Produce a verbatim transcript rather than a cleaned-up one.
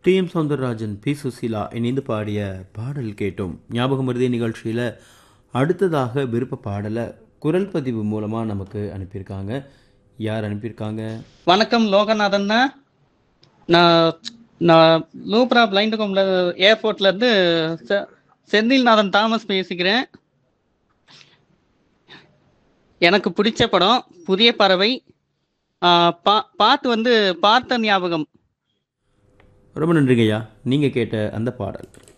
D M Soundararajan, B Susheela இணைந்து பாடிய பாடல் கேட்டோம். ஞாபகம் மருதி நிகழ்ச்சியில் அடுத்ததாக விருப்ப பாடலை குரல் பதிவு மூலமாக நமக்கு அனுப்பியிருக்காங்க. யார் அனுப்பியிருக்காங்க? வணக்கம் லோகநாதன் தான். நான் நான் லூப்ரா பிளைண்ட் கோம்ல ஏர்போர்ட்லேருந்து செ செந்தில்நாதன் தாமஸ் பேசிக்கிறேன். எனக்கு பிடிச்ச படம் புதிய பறவை. பா பாட்டு வந்து பார்த்த ஞாபகம். ரொம்ப நன்றிங்கய்யா. நீங்கள் கேட்ட அந்த பாடல்